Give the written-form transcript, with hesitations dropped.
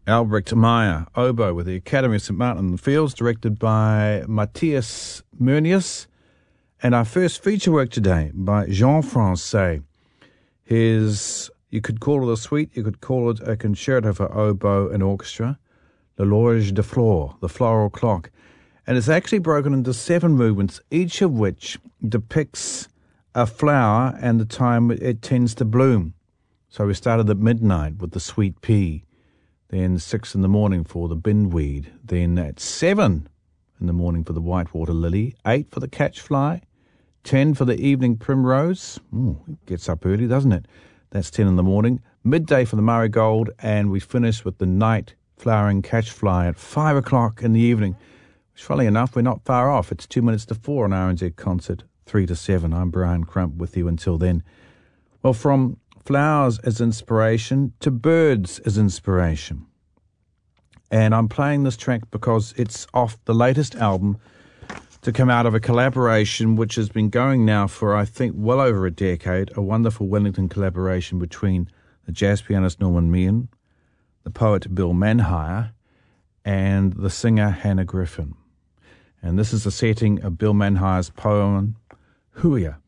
Albrecht Meyer, oboe with the Academy of St. Martin in the Fields, directed by Matthias Murnius. And our first feature work today by Jean Francais. You could call it a suite, you could call it a concerto for oboe and orchestra, L'Horloge de Flore, the floral clock. And it's actually broken into 7 movements, each of which depicts a flower and the time it tends to bloom. So we started at midnight with the sweet pea, then 6 in the morning for the bindweed, then at 7 in the morning for the whitewater lily, 8 for the catchfly, 10 for the evening primrose. It gets up early, doesn't it? That's 10 in the morning. Midday for the marigold, and we finish with the night flowering catchfly at 5 o'clock in the evening. Which, funnily enough, we're not far off. It's 2 minutes to 4 on RNZ Concert, 3 to 7. I'm Brian Crump with you until then. Well, from flowers as inspiration to birds as inspiration. And I'm playing this track because it's off the latest album to come out of a collaboration which has been going now for, I think, well over a decade, a wonderful Wellington collaboration between the jazz pianist Norman Meehan, the poet Bill Manhire, and the singer Hannah Griffin. And this is a setting of Bill Manhire's poem, Huia.